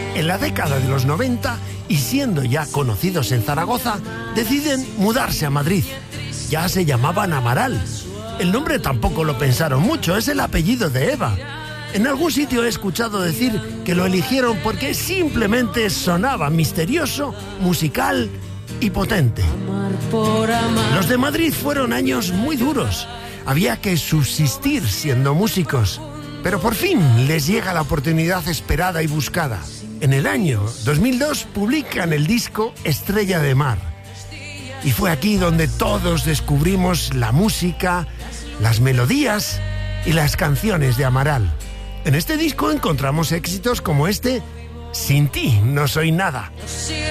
En la década de los 90, y siendo ya conocidos en Zaragoza, deciden mudarse a Madrid. Ya se llamaban Amaral. El nombre tampoco lo pensaron mucho, es el apellido de Eva. En algún sitio he escuchado decir que lo eligieron porque simplemente sonaba misterioso, musical y potente. Los de Madrid fueron años muy duros. Había que subsistir siendo músicos. Pero por fin les llega la oportunidad esperada y buscada. En el año 2002 publican el disco Estrella de Mar. Y fue aquí donde todos descubrimos la música, las melodías y las canciones de Amaral. En este disco encontramos éxitos como este, Sin ti no soy nada.